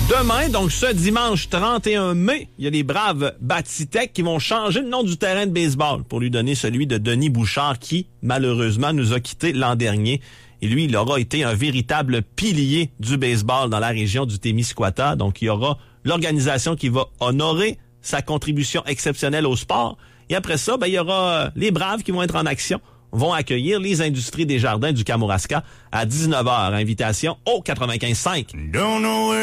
Demain, donc ce dimanche 31 mai, il y a les braves Batitech qui vont changer le nom du terrain de baseball pour lui donner celui de Denis Bouchard qui, malheureusement, nous a quittés l'an dernier. Et lui, il aura été un véritable pilier du baseball dans la région du Témiscouata. Donc, il y aura l'organisation qui va honorer sa contribution exceptionnelle au sport. Et après ça, il y aura les braves qui vont être en action, vont accueillir les Industries des Jardins du Kamouraska à 19h. Invitation au 95.5.